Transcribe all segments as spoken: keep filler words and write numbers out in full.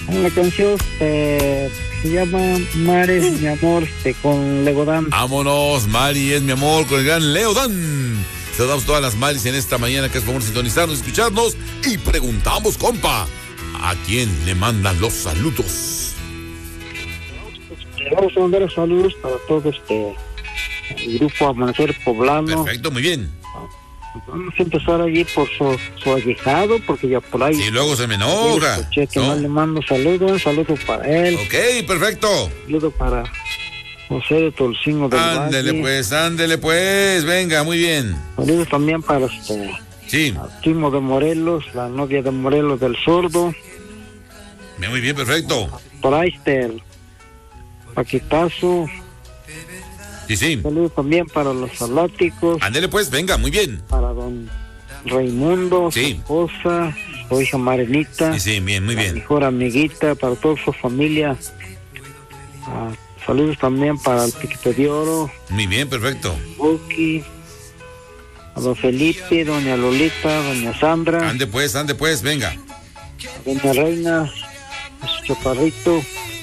La canción este, se llama Mari es mi amor, este, con Leodán. Vámonos, Mari es mi amor, con el gran Leodán. Saludamos todas las Maris en esta mañana, que es por sintonizarnos, escucharnos y preguntamos, compa, ¿a quién le mandan los saludos? Vamos a mandar saludos para todo este el grupo Amanecer Poblano. Perfecto, muy bien. Vamos a empezar allí por su, su allegado, porque ya por ahí. Y luego se me enoja. Escuché que ¿no? más le mando saludos, un saludo para él. Ok, perfecto. Un saludo para José de Tolcingo del Ándele Valle. pues, ándele pues, venga, muy bien. Saludos también para este, Sí. a Timo de Morelos, la novia de Morelos del Sordo. Muy bien, perfecto. Por ahí este, el Paquitazo. Sí, sí. Saludos también para los faláticos. Ándele pues, venga, muy bien. Para don Raimundo, Sí. su esposa, su hija Marenita. Sí, sí, bien, muy la bien. mejor amiguita, para toda su familia. Ah, saludos también para el Piquete de Oro, Muy bien, perfecto. Buki, a don Felipe, doña Lolita, doña Sandra, Ande pues, ande pues, venga. doña Reina, a su chaparrito,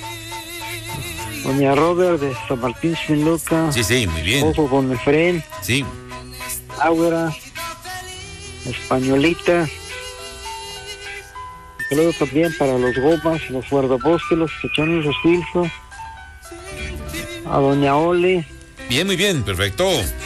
doña Robert de San Martín Smiluca, Sí, sí, muy bien. Ojo con Efren, Sí. Águera, Españolita. Saludos también para los Gomas, los Guardabosques, los Quechones, los Filfo, a doña Ole, Bien, muy bien, perfecto.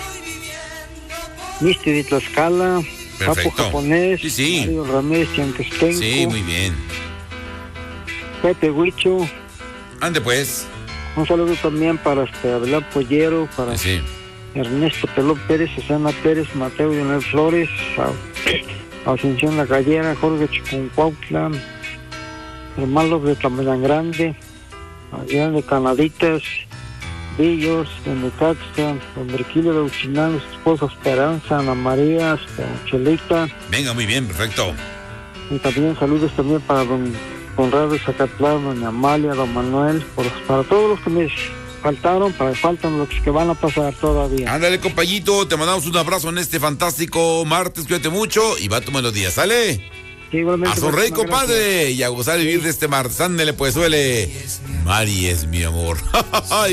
Misti de Tlaxcala, Capo Perfecto. Japonés, Sí, sí. Mario Ramírez Yanquestenco, Sí, muy bien. Pepe Huicho. Ande pues. Un saludo también para este Abelán Pollero, para Sí. Ernesto Pelón Pérez, Susana Pérez, Mateo Leonel Flores, a Ascensión La Gallera, Jorge Chiconcuautla, hermanos de Tamelán Grande, allá de Canaditas, Villos, de Necaxa, don Virgilio de Uchinán, su esposa Esperanza, Ana María, hasta Chelita, Venga, muy bien, perfecto. y también saludos también para don Conrado de Zacatlán, doña Amalia, don Manuel, por, para todos los que me faltaron, para que faltan los que van a pasar todavía. Ándale, compañito, te mandamos un abrazo en este fantástico martes, cuídate mucho y va tu melodía, ¿sale? Sí, igualmente, A sonreír, muchísimas compadre, gracias. y a gozar de vivir de este martes. Ándale, pues, suele. Mari es mi amor.